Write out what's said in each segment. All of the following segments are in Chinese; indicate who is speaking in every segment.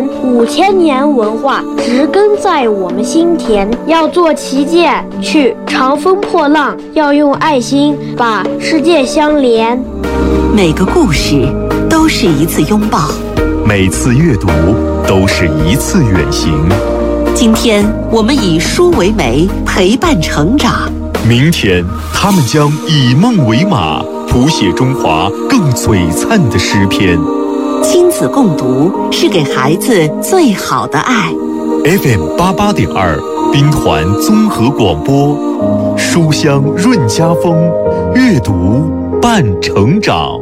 Speaker 1: 前5000年文化植根在我们心田。要做旗舰，去长风破浪，要用爱心把世界相连。
Speaker 2: 每个故事都是一次拥抱，
Speaker 3: 每次阅读都是一次远行。
Speaker 2: 今天我们以书为媒，陪伴成长。
Speaker 3: 明天他们将以梦为马，谱写中华更璀璨的诗篇。
Speaker 2: 亲子共读是给孩子最好的爱。
Speaker 3: FM 88.2兵团综合广播，书香润家风，阅读伴成长。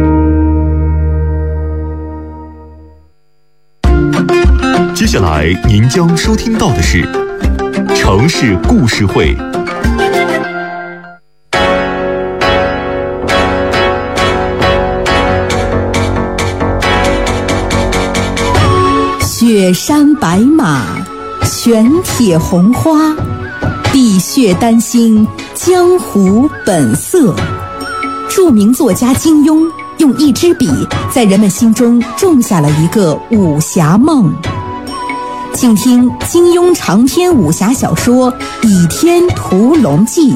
Speaker 3: 接下来您将收听到的是城市故事会。
Speaker 4: 雪山白马，玄铁红花，碧血丹心，江湖本色。著名作家金庸用一支笔在人们心中种下了一个武侠梦。请听金庸长篇武侠小说《倚天屠龙记》。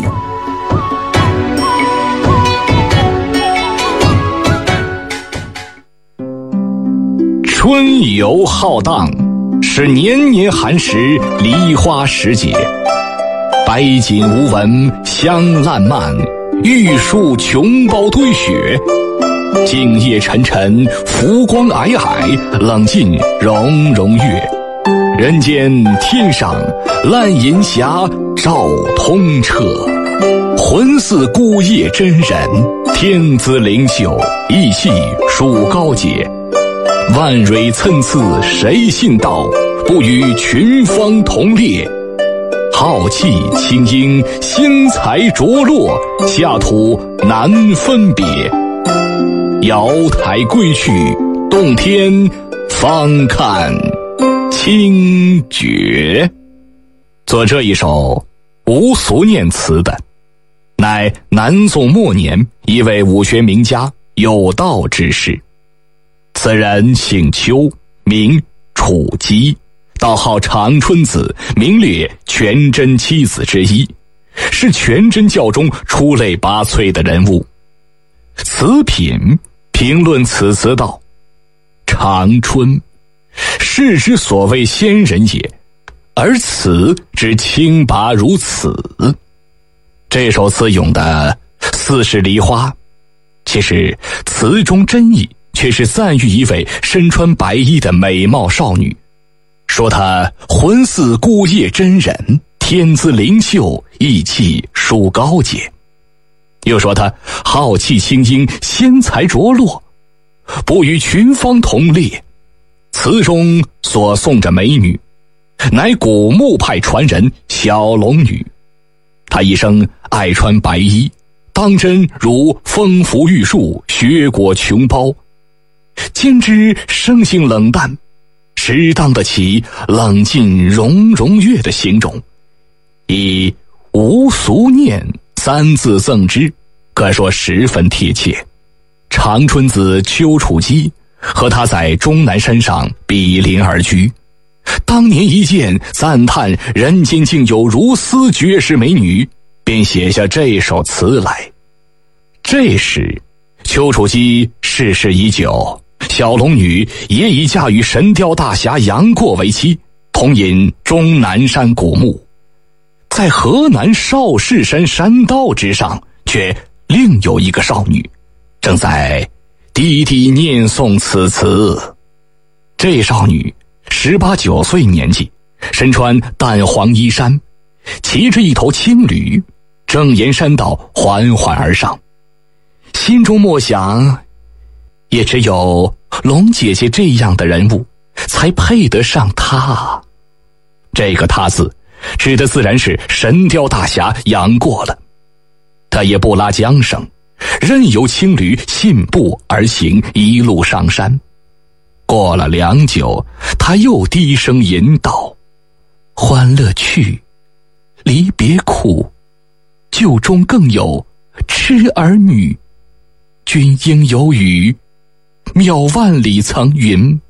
Speaker 5: 春游浩荡，是年年寒食梨花时节。白锦无闻香烂漫，玉树琼苞堆雪。静夜沉沉，浮光霭霭，冷尽融融月。人间天上，烂银霞照通彻。魂似孤夜真人，天姿灵秀，意气数高洁。万蕊参差谁信道，不与群芳同列。浩气清英，仙才着落，下土难分别。瑶台归去，洞天方看清绝。做这一首无俗念词的，乃南宋末年一位武学名家有道之士。此人姓邱，名楚基，道号长春子，名列全真七子之一，是全真教中出类拔萃的人物。词品评论此词道：长春，世之所谓仙人也，而此之清拔如此。这首词咏的似是梨花，其实词中真意却是赞誉一位身穿白衣的美貌少女，说她魂似孤夜真人，天姿灵秀，意气殊高洁。又说她浩气清英，仙才着落，不与群芳同列。词中所颂着美女，乃古墓派传人小龙女。她一生爱穿白衣，当真如风拂玉树，雪裹琼苞。兼之生性冷淡，适当得起冷尽融融月的形容，以无俗念三字赠之，可说十分贴切。长春子丘处机和他在终南山上比邻而居，当年一见赞叹人间竟有如斯绝世美女，便写下这首词来。这时丘处机逝世已久，小龙女也已嫁与神雕大侠杨过为妻，同隐终南山古墓。在河南少室山山道之上，却另有一个少女，正在低低念诵此词。这少女18、19岁年纪，身穿淡黄衣衫，骑着一头青驴，正沿山道缓缓而上，心中默想，也只有龙姐姐这样的人物才配得上她。这个她字指的自然是神雕大侠杨过了。他也不拉缰绳，任由青驴信步而行，一路上山。过了良久，他又低声吟道：欢乐去，离别苦，旧中更有痴儿女。君应有语，渺万里层云，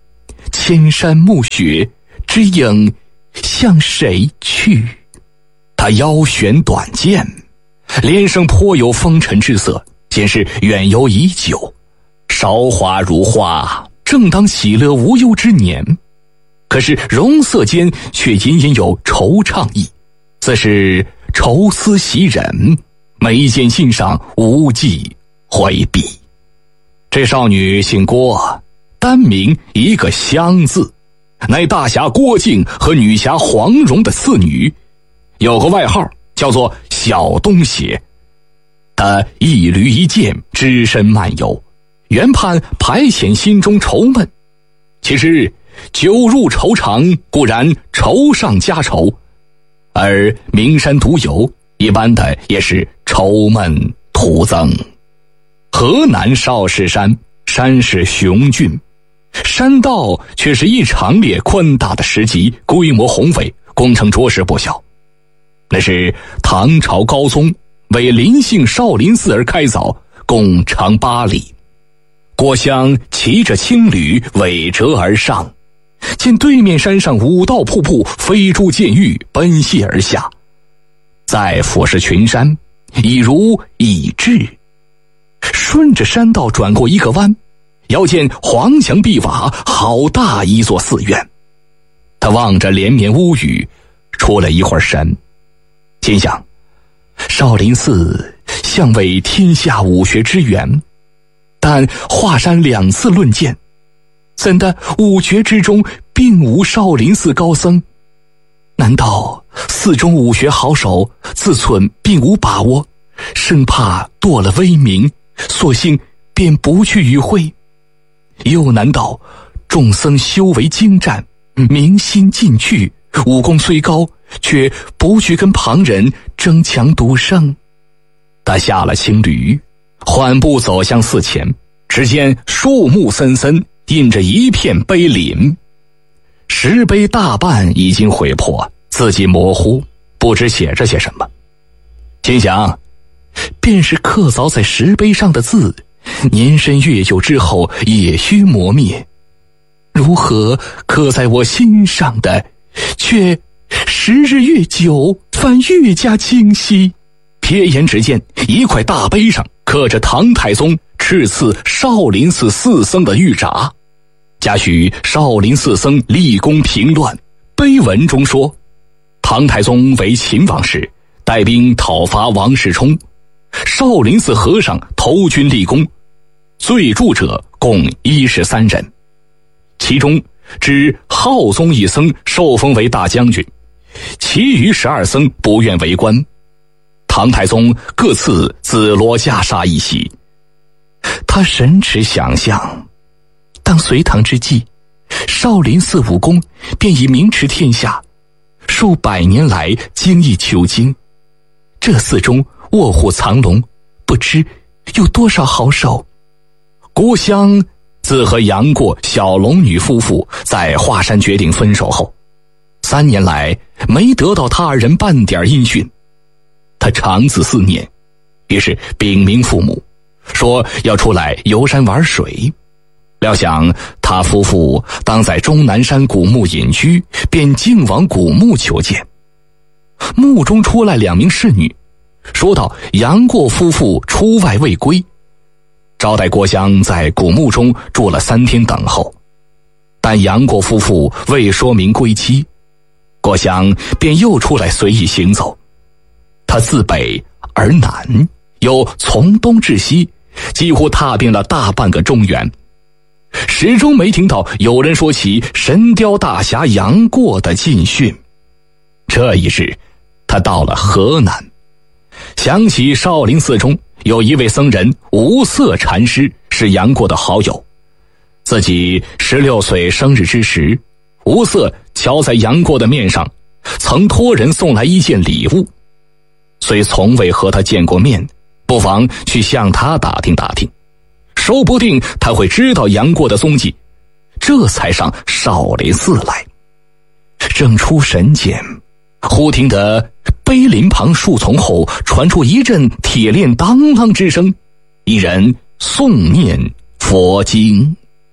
Speaker 5: 千山暮雪，知影向谁去？他腰悬短剑，脸上颇有风尘之色，显是远游已久，韶华如花，正当喜乐无忧之年。可是容色间却隐隐有惆怅意，似是愁思袭人，眉间心上无计回避。这少女姓郭，单名一个香字，乃大侠郭靖和女侠黄蓉的次女，有个外号叫做小东邪。她一驴一剑，只身漫游，原盼排遣心中愁闷。其实酒入愁肠，固然愁上加愁，而名山独游，一般的也是愁闷徒增。河南少室山，山势雄峻，山道却是一长列宽大的石级，规模宏伟，工程着实不小。那是唐朝高宗为临幸少林寺而开凿，共长8里。郭襄骑着青驴尾折而上，见对面山上5道瀑布飞珠溅玉，奔泻而下，再俯视群山，已如已至。顺着山道转过一个弯，遥见黄墙碧瓦，好大一座寺院。他望着连绵屋宇，出了一会儿神，心想少林寺向为天下武学之源，但华山2次论剑，怎的武绝之中并无少林寺高僧？难道寺中武学好手自忖并无把握，生怕堕了威名，索性便不去与会？又难道众僧修为精湛，明心进去，武功虽高，却不去跟旁人争强独胜？他下了青驴，缓步走向寺前，只见树木森森，印着一片碑林，石碑大半已经毁破，字迹模糊，不知写着些什么。心想，便是刻凿在石碑上的字，年深月久之后也须磨灭，如何刻在我心上的，却时日越久，反越加清晰。瞥眼只见一块大碑上刻着唐太宗敕赐少林寺4僧的玉札，加许少林寺僧立功平乱。碑文中说，唐太宗为秦王时，带兵讨伐王世充，少林寺和尚投军立功，罪著者共13人，其中只浩宗一僧受封为大将军，其余12僧不愿为官。唐太宗各赐紫罗袈裟一袭。他神驰想象，当隋唐之际，少林寺武功便已名驰天下，数百年来精益求精，这寺中卧虎藏龙，不知有多少好手。郭襄自和杨过、小龙女夫妇在华山决定分手后，3年来没得到他2人半点音讯。他常自思念，于是禀明父母，说要出来游山玩水。料想他夫妇当在终南山古墓隐居，便径往古墓求见。墓中出来2名侍女，说道杨过夫妇出外未归，招待郭襄在古墓中住了3天等候。但杨过夫妇未说明归期，郭襄便又出来随意行走。他自北而南，又从东至西，几乎踏遍了大半个中原，始终没听到有人说起神雕大侠杨过的近讯。这一日，他到了河南，想起少林寺中有一位僧人无色禅师是杨过的好友，自己16岁生日之时，无色瞧在杨过的面上，曾托人送来一件礼物。虽从未和他见过面，不妨去向他打听打听，说不定他会知道杨过的踪迹，这才上少林寺来。正出神间，忽听得碑林旁树丛后传出一阵铁链当啷之声，一人诵念佛经。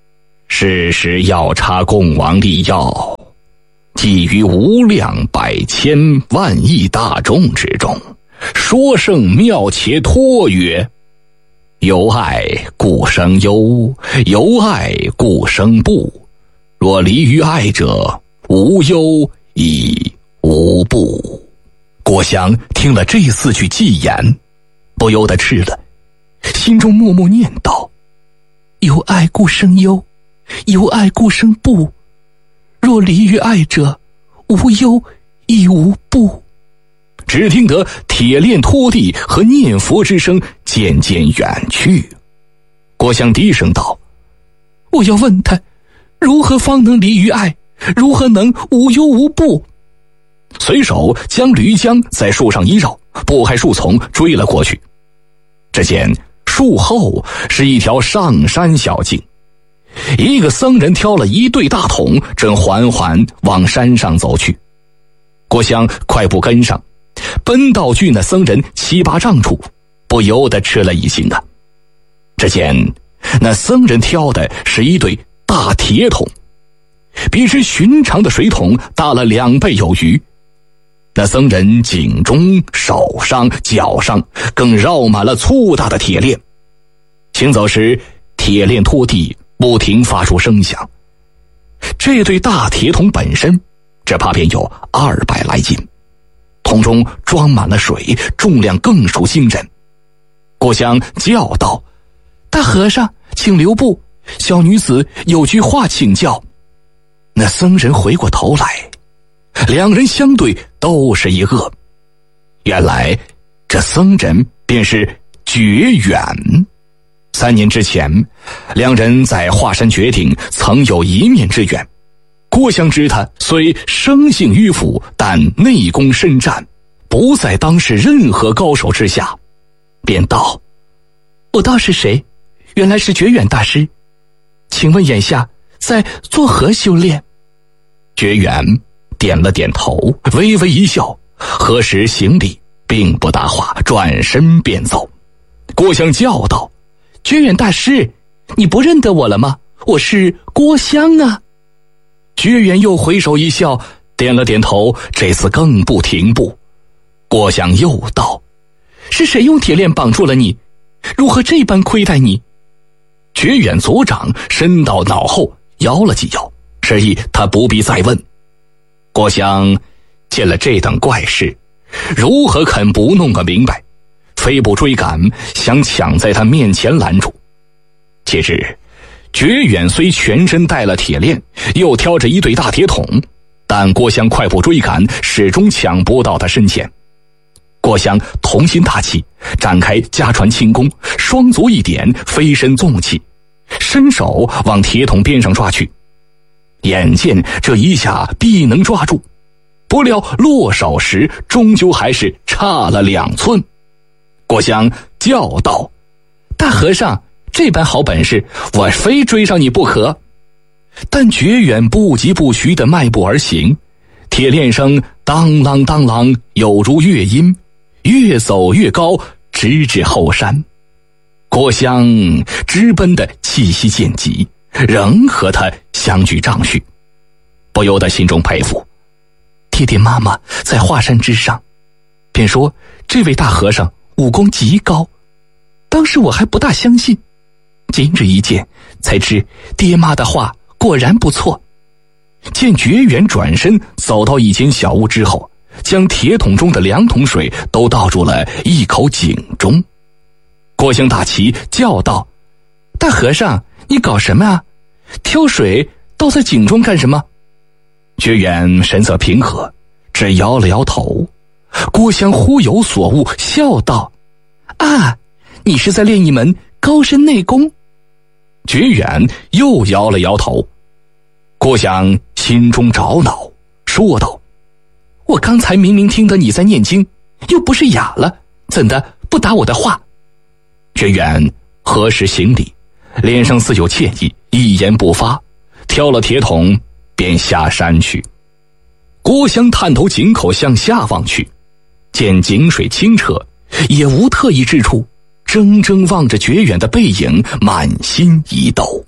Speaker 5: 世时要插共王利药，寄于无量百千万亿大众之中，说圣妙且托曰：由爱故生忧，由爱故生怖。若离于爱者，无忧亦无怖。郭襄听了这4句偈言，不由得吃了，心中默默念道：由爱故生忧，由爱故生怖。若离于爱者，无忧亦无怖。只听得铁链拖地和念佛之声渐渐远去。郭襄低声道：我要问他，如何方能离于爱，如何能无忧无怖？随手将驴缰在树上一绕，拨开树丛追了过去。只见树后是一条上山小径，一个僧人挑了一对大桶，正缓缓往山上走去。郭襄快步跟上，奔到距那僧人7、8丈处，不由得吃了一惊啊！只见那僧人挑的是一对大铁桶，比之寻常的水桶大了2倍有余。那僧人颈中、手上、脚上更绕满了粗大的铁链，行走时铁链拖地，不停发出声响。这对大铁桶本身只怕便有200来斤，桶中装满了水，重量更属惊人。郭襄叫道：大和尚，请留步，小女子有句话请教。那僧人回过头来，两人相对都是一愕。原来这僧人便是觉远。3年之前，两人在华山绝顶曾有一面之缘。郭襄知他虽生性迂腐，但内功深湛，不在当时任何高手之下，便道：我道是谁？原来是觉远大师，请问眼下在作何修炼？觉远点了点头，微微一笑，合十行礼，并不答话，转身便走。郭襄叫道：觉远大师，你不认得我了吗？我是郭襄啊。觉远又回首一笑，点了点头，这次更不停步。郭襄又道：是谁用铁链绑住了你？如何这般亏待你？觉远左掌伸到脑后，摇了几摇，示意他不必再问。郭襄见了这等怪事，如何肯不弄个明白？飞步追赶，想抢在他面前拦住。岂知觉远虽全身带了铁链，又挑着一对大铁桶，但郭襄快步追赶，始终抢不到他身前。郭襄同心大起，展开家传轻功，双足一点，飞身纵起，伸手往铁桶边上抓去。眼见这一下必能抓住，不料落手时终究还是差了2寸。郭襄叫道：大和尚，这般好本事，我非追上你不可。但觉远不疾不徐地迈步而行，铁链声当啷当啷，有如乐音，越走越高，直至后山。郭襄直奔的气息渐急，仍和他相距丈许，不由得心中佩服。爹爹妈妈在华山之上，便说这位大和尚武功极高，当时我还不大相信，今日一见才知爹妈的话果然不错。见觉远转身走到一间小屋之后，将铁桶中的2桶水都倒入了一口井中。郭襄大奇，叫道：大和尚，你搞什么啊？挑水倒在井中干什么？觉远神色平和，只摇了摇头。郭襄忽有所悟，笑道：啊，你是在练一门高深内功？觉远又摇了摇头。郭襄心中着恼，说道：我刚才明明听得你在念经，又不是哑了，怎的不答我的话？觉远合十行礼，脸上似有歉意，一言不发，挑了铁桶便下山去。郭襄探头井口向下望去，见井水清澈，也无特异之处，怔怔望着觉远的背影，满心一抖。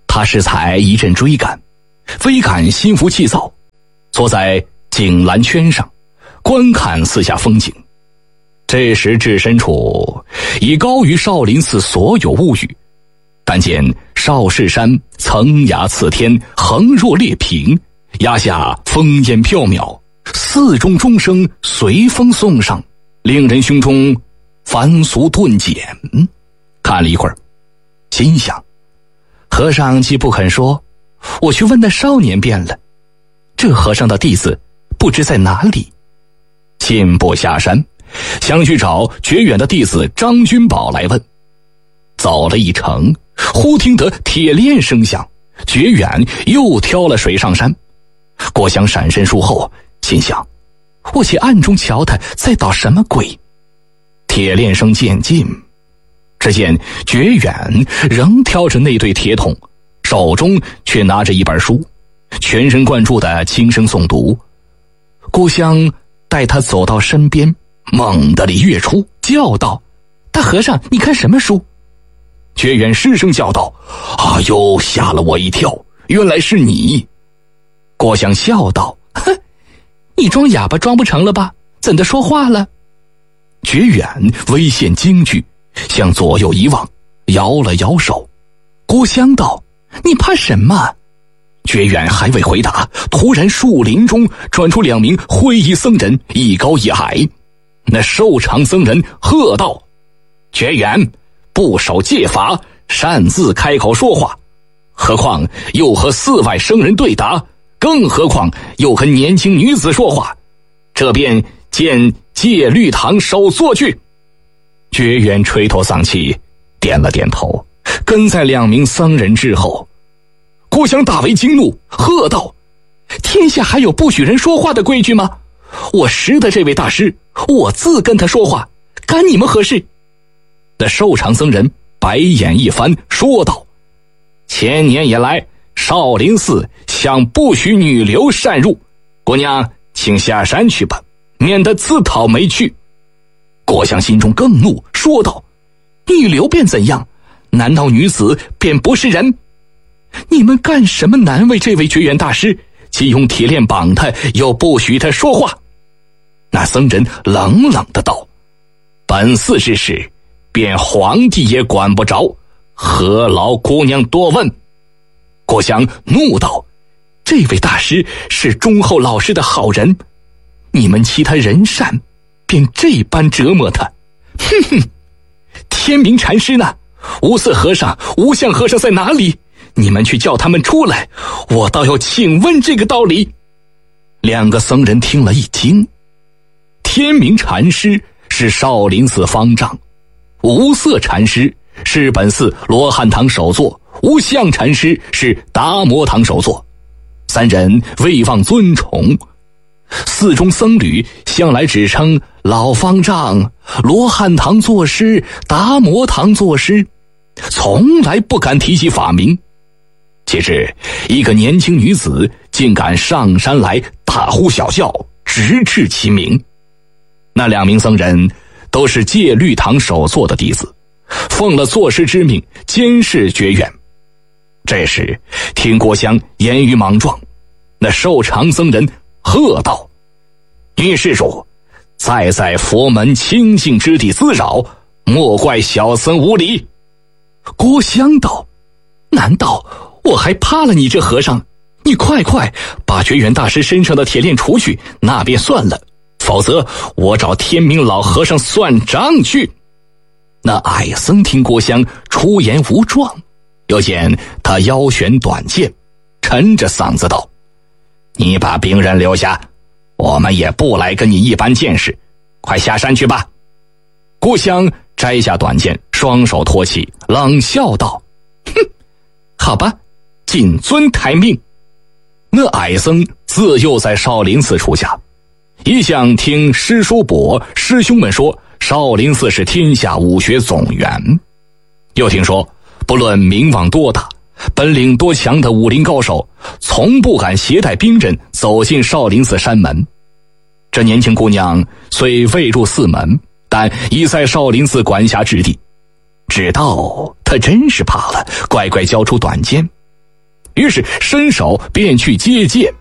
Speaker 5: 他适才一阵追赶，微感心浮气躁，坐在井栏圈上观看四下风景。这时至身处已高于少林寺所有物语，但见少室山层崖刺天，横若裂屏，崖下风烟飘渺，寺中钟声随风送上，令人胸中凡俗顿减。看了一会儿，心想，和尚既不肯说，我去问那少年便了。这和尚的弟子不知在哪里，信步下山，想去找觉远的弟子张君宝来问。走了一程，忽听得铁链声响，觉远又挑了水上山。郭襄闪身术后，心想，我且暗中瞧他在捣什么鬼。铁链声渐近，只见觉远仍挑着那对铁桶，手中却拿着一本书，全神贯注地轻声诵读。郭襄带他走到身边，猛地里跃出，叫道：大和尚，你看什么书？觉远失声叫道：哎呦，吓了我一跳，原来是你。郭襄笑道：哼，你装哑巴装不成了吧？怎的说话了？觉远微现惊惧，向左右一望，摇了摇手。郭襄道：你怕什么？觉远还未回答，突然树林中转出两名灰衣僧人，一高一矮。那瘦长僧人喝道：觉远，不守戒法，擅自开口说话，何况又和寺外僧人对答，更何况又和年轻女子说话，这便见戒律堂首座去。觉远垂头丧气，点了点头，跟在两名僧人之后。郭襄大为惊怒，喝道：天下还有不许人说话的规矩吗？我识得这位大师，我自跟他说话，干你们何事？那瘦长僧人白眼一翻，说道：千年以来，少林寺向不许女流擅入，姑娘请下山去吧，免得自讨没趣。郭襄心中更怒，说道：女流便怎样？难道女子便不是人？你们干什么难为这位觉远大师？既用铁链绑他，又不许他说话。那僧人冷冷的道：本寺之事，便皇帝也管不着，何劳姑娘多问？郭襄怒道：这位大师是忠厚老实的好人，你们欺他人善，便这般折磨他。哼哼，天明禅师呢？无色和尚、无相和尚在哪里？你们去叫他们出来，我倒要请问这个道理。两个僧人听了一惊，天明禅师是少林寺方丈，无色禅师是本寺罗汉堂首座，无相禅师是达摩堂首座。三人未忘尊崇，寺中僧侣向来只称老方丈、罗汉堂作师、达摩堂作师，从来不敢提起法名。岂知一个年轻女子竟敢上山来大呼小叫，直斥其名。那两名僧人都是戒律堂首座的弟子，奉了作师之命监视觉远。这时听郭襄言语莽撞，那瘦长僧人喝道：女施主，再在佛门清净之地滋扰，莫怪小僧无礼。郭襄道：难道我还怕了你这和尚？你快把觉远大师身上的铁链除去，那便算了，否则我找天明老和尚算账去。那矮僧听郭襄出言无状，又见他腰悬短剑，沉着嗓子道：你把兵人留下，我们也不来跟你一般见识，快下山去吧。郭襄摘下短剑，双手托起，冷笑道：哼，好吧，谨遵台命。那矮僧自幼在少林寺出家，一向听师叔伯师兄们说少林寺是天下武学总源，又听说不论名望多大，本领多强的武林高手，从不敢携带兵刃走进少林寺山门。这年轻姑娘虽未入寺门，但已在少林寺管辖之地，知道她真是怕了，乖乖交出短剑。 于是伸手便去接剑。